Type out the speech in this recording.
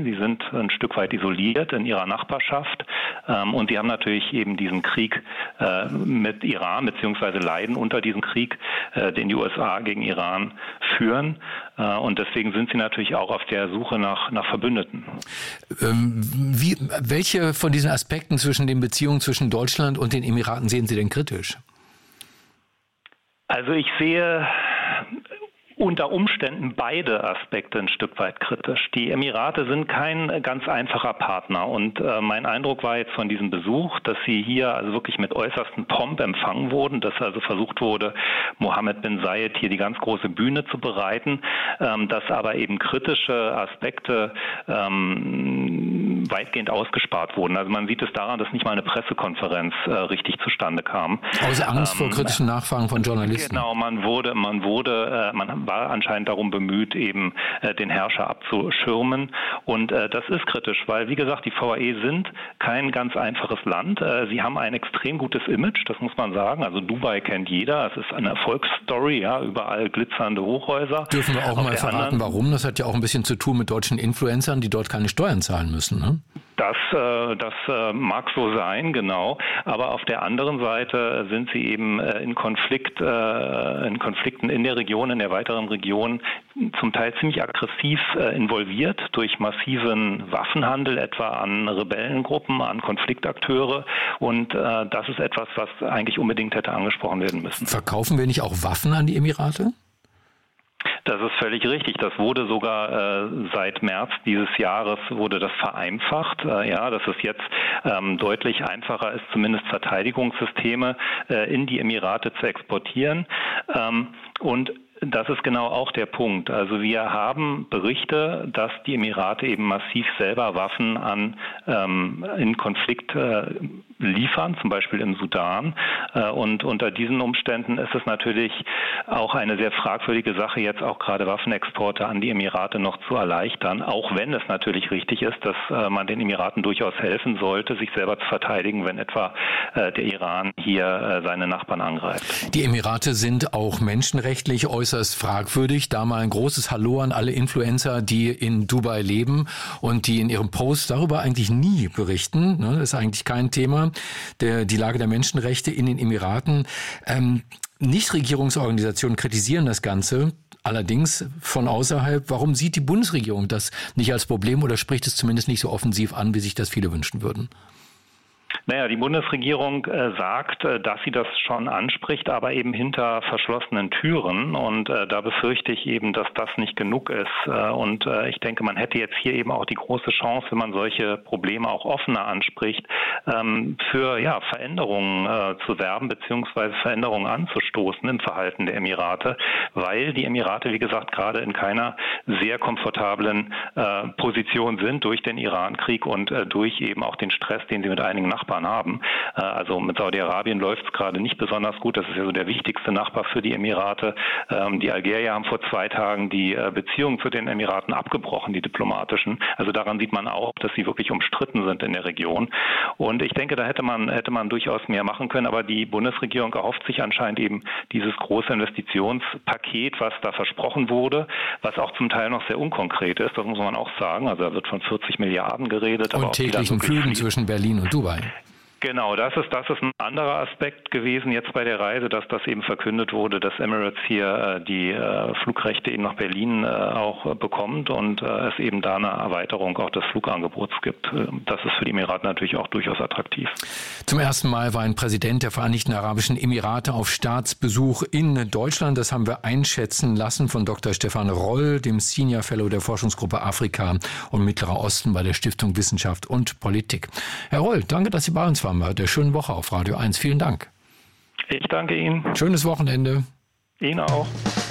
Sie sind ein Stück weit isoliert in ihrer Nachbarschaft und sie haben natürlich eben diesen Krieg mit Iran, beziehungsweise leiden unter diesem Krieg, den die USA gegen Iran führen. Und deswegen sind sie natürlich auch auf der Suche nach Verbündeten. Welche von diesen Aspekten zwischen den Beziehungen zwischen Deutschland und den Emiraten sehen Sie denn kritisch? Also ich sehe unter Umständen beide Aspekte ein Stück weit kritisch. Die Emirate sind kein ganz einfacher Partner und mein Eindruck war jetzt von diesem Besuch, dass sie hier also wirklich mit äußersten Pomp empfangen wurden, dass also versucht wurde, Mohammed bin Zayed hier die ganz große Bühne zu bereiten, dass aber eben kritische Aspekte weitgehend ausgespart wurden. Also man sieht es daran, dass nicht mal eine Pressekonferenz richtig zustande kam. Aus Angst vor kritischen Nachfragen von Journalisten. Genau, man war anscheinend darum bemüht, eben den Herrscher abzuschirmen. Und das ist kritisch, weil, wie gesagt, die VAE sind kein ganz einfaches Land. Sie haben ein extrem gutes Image, das muss man sagen. Also Dubai kennt jeder. Es ist eine Erfolgsstory, ja, überall glitzernde Hochhäuser. Dürfen wir auch mal verraten, warum? Das hat ja auch ein bisschen zu tun mit deutschen Influencern, die dort keine Steuern zahlen müssen, ne? Das mag so sein, genau. Aber auf der anderen Seite sind sie eben in Konflikten in der Region, in der weiteren Region zum Teil ziemlich aggressiv involviert durch massiven Waffenhandel, etwa an Rebellengruppen, an Konfliktakteure. Und das ist etwas, was eigentlich unbedingt hätte angesprochen werden müssen. Verkaufen wir nicht auch Waffen an die Emirate? Das ist völlig richtig. Das wurde sogar seit März dieses Jahres wurde das vereinfacht. Dass es jetzt deutlich einfacher ist, zumindest Verteidigungssysteme in die Emirate zu exportieren. Und das ist genau auch der Punkt. Also wir haben Berichte, dass die Emirate eben massiv selber Waffen in Konflikt liefern, zum Beispiel im Sudan. Und unter diesen Umständen ist es natürlich auch eine sehr fragwürdige Sache, jetzt auch gerade Waffenexporte an die Emirate noch zu erleichtern, auch wenn es natürlich richtig ist, dass man den Emiraten durchaus helfen sollte, sich selber zu verteidigen, wenn etwa der Iran hier seine Nachbarn angreift. Die Emirate sind auch menschenrechtlich äußerst fragwürdig. Da mal ein großes Hallo an alle Influencer, die in Dubai leben und die in ihrem Post darüber eigentlich nie berichten. Das ist eigentlich kein Thema. Die Lage der Menschenrechte in den Emiraten. Nichtregierungsorganisationen kritisieren das Ganze. Allerdings von außerhalb, warum sieht die Bundesregierung das nicht als Problem oder spricht es zumindest nicht so offensiv an, wie sich das viele wünschen würden? Naja, die Bundesregierung sagt, dass sie das schon anspricht, aber eben hinter verschlossenen Türen. Und da befürchte ich eben, dass das nicht genug ist. Und ich denke, man hätte jetzt hier eben auch die große Chance, wenn man solche Probleme auch offener anspricht, für Veränderungen zu werben beziehungsweise Veränderungen anzustoßen im Verhalten der Emirate, weil die Emirate, wie gesagt, gerade in keiner sehr komfortablen Position sind durch den Iran-Krieg und durch eben auch den Stress, den sie mit einigen Nachbarn haben. Also mit Saudi-Arabien läuft es gerade nicht besonders gut. Das ist ja so der wichtigste Nachbar für die Emirate. Die Algerier haben vor 2 Tagen die Beziehungen zu den Emiraten abgebrochen, die diplomatischen. Also daran sieht man auch, dass sie wirklich umstritten sind in der Region. Und ich denke, da hätte man durchaus mehr machen können. Aber die Bundesregierung erhofft sich anscheinend eben dieses große Investitionspaket, was da versprochen wurde, was auch zum Teil noch sehr unkonkret ist. Das muss man auch sagen. Also da wird von 40 Milliarden geredet. Und täglichen Flügen zwischen Berlin und Dubai. Genau, das ist ein anderer Aspekt gewesen jetzt bei der Reise, dass das eben verkündet wurde, dass Emirates hier die Flugrechte eben nach Berlin auch bekommt und es eben da eine Erweiterung auch des Flugangebots gibt. Das ist für die Emirate natürlich auch durchaus attraktiv. Zum ersten Mal war ein Präsident der Vereinigten Arabischen Emirate auf Staatsbesuch in Deutschland. Das haben wir einschätzen lassen von Dr. Stefan Roll, dem Senior Fellow der Forschungsgruppe Afrika und Mittlerer Osten bei der Stiftung Wissenschaft und Politik. Herr Roll, danke, dass Sie bei uns waren. Der schönen Woche auf Radio 1. Vielen Dank. Ich danke Ihnen. Schönes Wochenende. Ihnen auch.